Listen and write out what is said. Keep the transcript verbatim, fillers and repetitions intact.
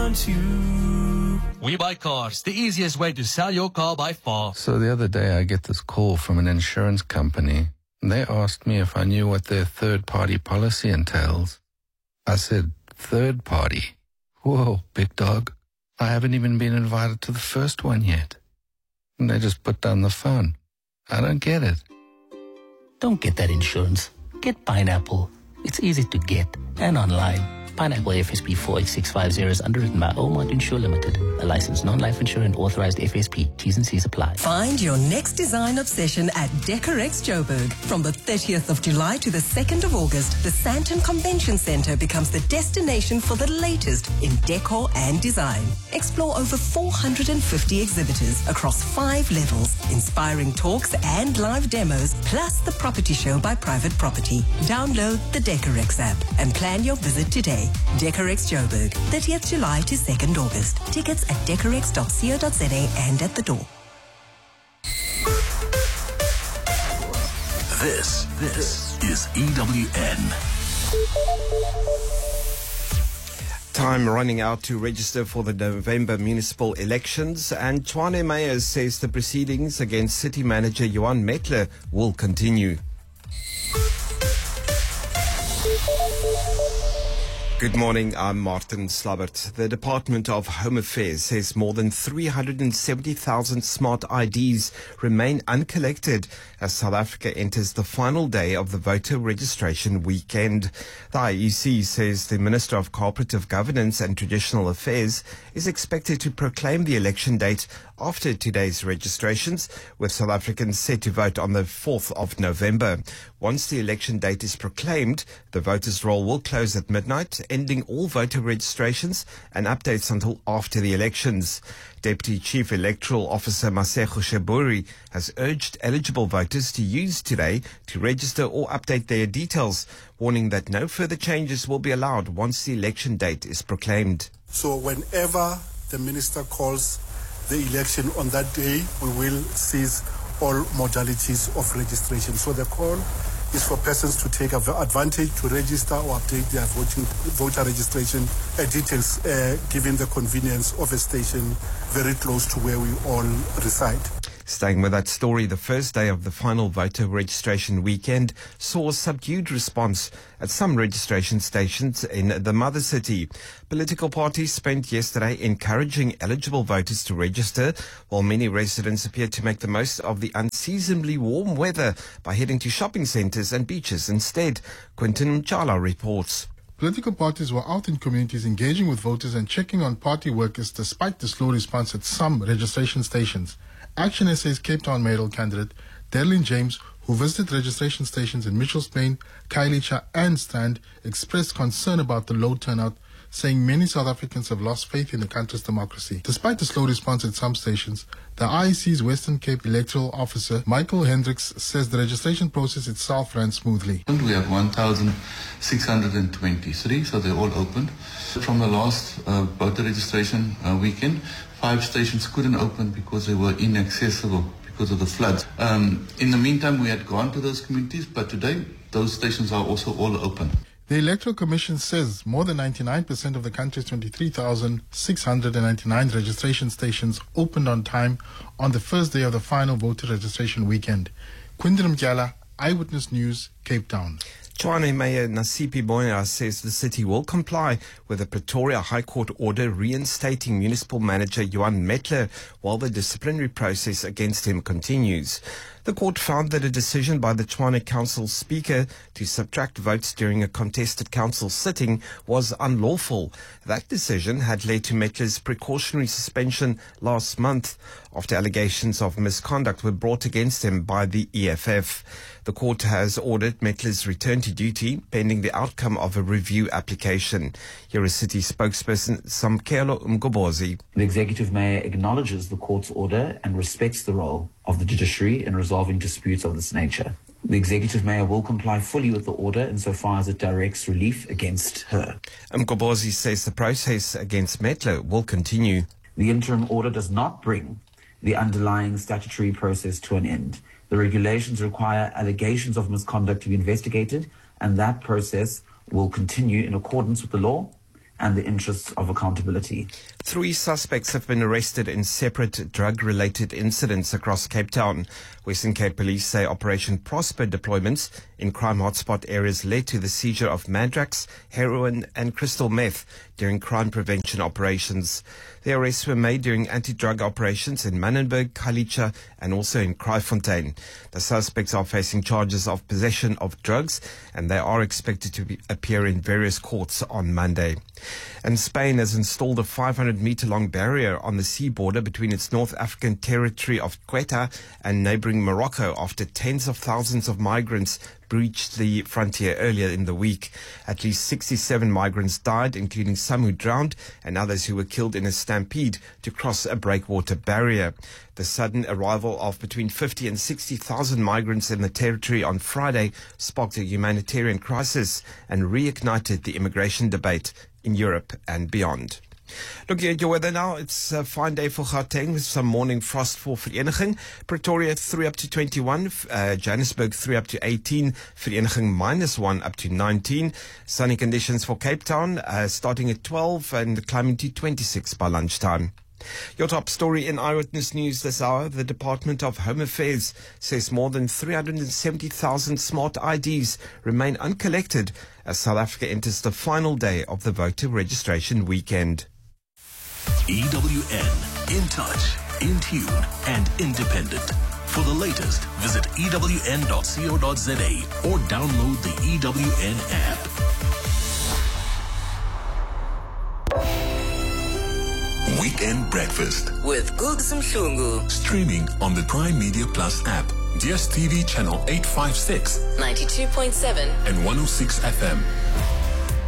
want you. We Buy Cars, the easiest way to sell your car by far. So the other day I get this call from an insurance company, and they asked me if I knew what their third-party policy entails. I said, third party? Whoa, big dog. I haven't even been invited to the first one yet. And they just put down the phone. I don't get it. Don't get that insurance. Get Pineapple. It's easy to get and online. Pineapple F S P four eight six five zero is underwritten by Omont Insure Limited, a licensed non-life insurer and authorized F S P. T's and C's apply. Find your next design obsession at Decorex Joburg. From the thirtieth of July to the second of August, the Sandton Convention Center becomes the destination for the latest in decor and design. Explore over four hundred fifty exhibitors across five levels, inspiring talks and live demos, plus the property show by Private Property. Download the Decorex app and plan your visit today. Decorex Joburg, thirtieth of July to second of August. Tickets at decorex dot co dot za and at the door. This, this is E W N. Time running out to register for the November municipal elections, and Tshwane Mayor says the proceedings against city manager Johan Metler will continue. Good morning, I'm Martin Slabbert. The Department of Home Affairs says more than three hundred seventy thousand smart I Ds remain uncollected as South Africa enters the final day of the voter registration weekend. The I E C says the Minister of Cooperative Governance and Traditional Affairs is expected to proclaim the election date after today's registrations, with South Africans set to vote on the fourth of November. Once the election date is proclaimed, the voters' roll will close at midnight, ending all voter registrations and updates until after the elections. Deputy Chief Electoral Officer Masego Sheburi has urged eligible voters to use today to register or update their details, warning that no further changes will be allowed once the election date is proclaimed. So whenever the minister calls the election on that day, we will cease all modalities of registration. So the call is for persons to take advantage to register or update their voting, voter registration uh, details, uh, given the convenience of a station very close to where we all reside. Staying with that story, the first day of the final voter registration weekend saw a subdued response at some registration stations in the mother city. Political parties spent yesterday encouraging eligible voters to register, while many residents appeared to make the most of the unseasonably warm weather by heading to shopping centres and beaches instead. Quentin Mchala reports. Political parties were out in communities engaging with voters and checking on party workers despite the slow response at some registration stations. Action S A's Cape Town mayoral candidate, Darlene James, who visited registration stations in Mitchells Plain, Khayelitsha and Strand, expressed concern about the low turnout, saying many South Africans have lost faith in the country's democracy. Despite the slow response at some stations, the I E C's Western Cape electoral officer, Michael Hendricks, says the registration process itself ran smoothly. We have one thousand six hundred twenty-three, so they're all open. From the last uh, voter registration uh, weekend, five stations couldn't open because they were inaccessible because of the floods. Um, in the meantime, we had gone to those communities, but today those stations are also all open. The Electoral Commission says more than ninety-nine percent of the country's twenty-three thousand six hundred ninety-nine registration stations opened on time on the first day of the final voter registration weekend. Quinton Mtyala, Eyewitness News, Cape Town. Tshwane Mayor Nasipi Boya says the city will comply with a Pretoria High Court order reinstating municipal manager Johan Metler while the disciplinary process against him continues. The court found that a decision by the Tshwane Council Speaker to subtract votes during a contested council sitting was unlawful. That decision had led to Metler's precautionary suspension last month after allegations of misconduct were brought against him by the E F F. The court has ordered Metler's return to duty pending the outcome of a review application. Here is City spokesperson Samkelo Mgobozi. The Executive Mayor acknowledges the court's order and respects the role of the judiciary in resolving disputes of this nature. The Executive Mayor will comply fully with the order insofar as it directs relief against her. Mgobozi says the process against Metler will continue. The interim order does not bring the underlying statutory process to an end. The regulations require allegations of misconduct to be investigated, and that process will continue in accordance with the law and the interests of accountability. Three suspects have been arrested in separate drug-related incidents across Cape Town. Western Cape Police say Operation Prosper deployments in crime hotspot areas led to the seizure of mandrax, heroin and crystal meth during crime prevention operations. The arrests were made during anti-drug operations in Manenberg, Khalicha and also in Kraaifontein. The suspects are facing charges of possession of drugs and they are expected to be, appear in various courts on Monday. And Spain has installed a five hundred meter long barrier on the sea border between its North African territory of Ceuta and neighboring Morocco after tens of thousands of migrants breached the frontier earlier in the week. At least sixty-seven migrants died, including some who drowned and others who were killed in a stampede to cross a breakwater barrier. The sudden arrival of between fifty and sixty thousand migrants in the territory on Friday sparked a humanitarian crisis and reignited the immigration debate in Europe and beyond. Looking at your weather now, it's a fine day for Gauteng with some morning frost for Vereniging. Pretoria three up to twenty-one, uh, Johannesburg three up to eighteen, Vereniging minus one up to nineteen. Sunny conditions for Cape Town uh, starting at twelve and climbing to twenty-six by lunchtime. Your top story in Eyewitness News this hour, the Department of Home Affairs says more than three hundred seventy thousand smart I Ds remain uncollected as South Africa enters the final day of the voter registration weekend. E W N, in touch, in tune, and independent. For the latest, visit E W N dot co dot za or download the E W N app. Weekend Breakfast With Googs Mhlungu. Streaming on the Prime Media Plus app, D S T V channel eight fifty-six, ninety-two point seven and one oh six F M.